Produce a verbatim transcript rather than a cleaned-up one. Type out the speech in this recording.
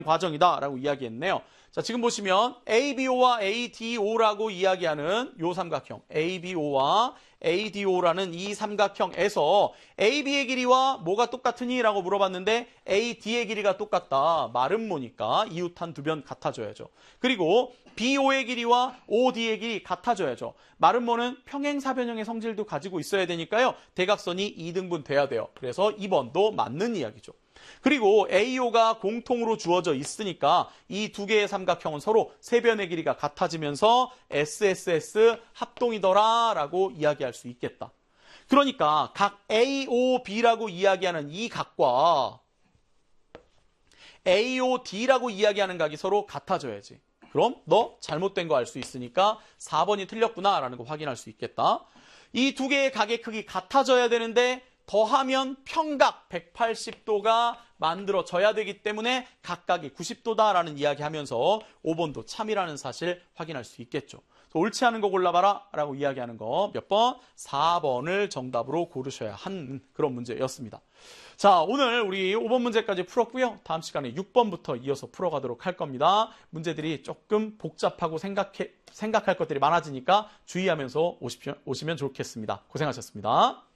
과정이다라고 이야기했네요. 자, 지금 보시면 에이비오와 에이디오라고 이야기하는 요 삼각형, 에이비오와 에이디오라는 이 삼각형에서 에이비의 길이와 뭐가 똑같으니? 라고 물어봤는데 에이디의 길이가 똑같다. 마른 모니까 이웃한 두 변 같아져야죠. 그리고 비오의 길이와 오디의 길이 같아져야죠. 마른 모는 평행사변형의 성질도 가지고 있어야 되니까요. 대각선이 이등분 돼야 돼요. 그래서 이 번도 맞는 이야기죠. 그리고 에이오가 공통으로 주어져 있으니까 이 두 개의 삼각형은 서로 세 변의 길이가 같아지면서 에스에스에스 합동이더라 라고 이야기할 수 있겠다. 그러니까 각 에이오비라고 이야기하는 이 각과 에이오디라고 이야기하는 각이 서로 같아져야지. 그럼 너 잘못된 거 알 수 있으니까 사 번이 틀렸구나 라는 거 확인할 수 있겠다. 이 두 개의 각의 크기 같아져야 되는데 더하면 평각 백팔십 도가 만들어져야 되기 때문에 각각이 구십 도다라는 이야기하면서 오 번도 참이라는 사실 확인할 수 있겠죠. 옳지 않은 거 골라봐라 라고 이야기하는 거 몇 번? 사 번을 정답으로 고르셔야 하는 그런 문제였습니다. 자, 오늘 우리 오 번 문제까지 풀었고요. 다음 시간에 육 번부터 이어서 풀어가도록 할 겁니다. 문제들이 조금 복잡하고 생각해, 생각할 것들이 많아지니까 주의하면서 오시면, 오시면 좋겠습니다. 고생하셨습니다.